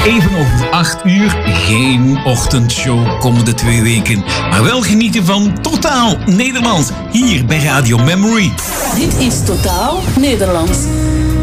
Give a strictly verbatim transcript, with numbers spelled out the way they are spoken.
Even over acht uur. Geen ochtendshow komende twee weken. Maar wel genieten van Totaal Nederlands. Hier bij Radio Memory. Dit is Totaal Nederlands.